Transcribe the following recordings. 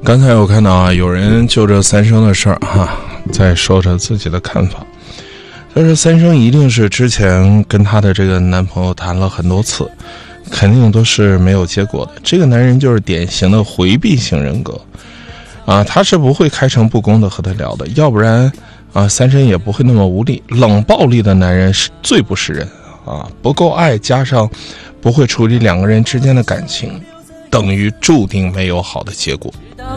刚才我看到啊，有人就这三生的事儿在说着自己的看法。但是三生一定是之前跟她的这个男朋友谈了很多次，肯定都是没有结果的。这个男人就是典型的回避型人格他是不会开诚布公的和他聊的，要不然三生也不会那么无力。冷暴力的男人是最不是人不够爱，加上不会处理两个人之间的感情，等于注定没有好的结果。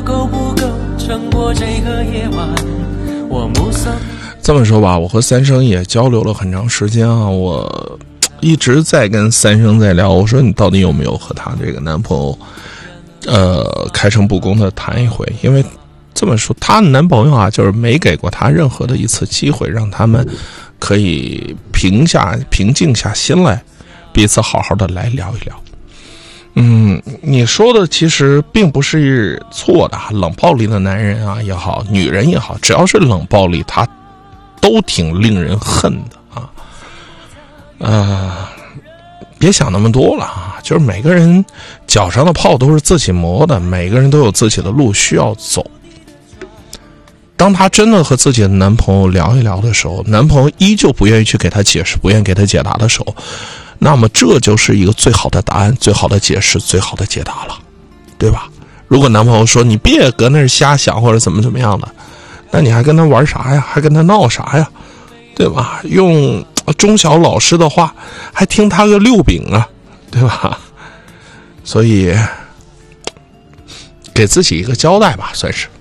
这么说吧，我和三生也交流了很长时间我一直在跟三生在聊，我说你到底有没有和他这个男朋友开诚布公的谈一回。因为这么说，她的男朋友就是没给过她任何的一次机会，让他们可以平静下心来，彼此好好的来聊一聊。你说的其实并不是错的，冷暴力的男人也好，女人也好，只要是冷暴力，他都挺令人恨的别想那么多了就是每个人脚上的泡都是自己磨的，每个人都有自己的路需要走。当她真的和自己的男朋友聊一聊的时候，男朋友依旧不愿意去给她解释，不愿意给她解答的时候，那么这就是一个最好的答案，最好的解释，最好的解答了，对吧？如果男朋友说你别搁那儿瞎想或者怎么样的，那你还跟他玩啥呀？还跟他闹啥呀？对吧？用中小老师的话，还听他个六饼对吧？所以给自己一个交代吧，算是。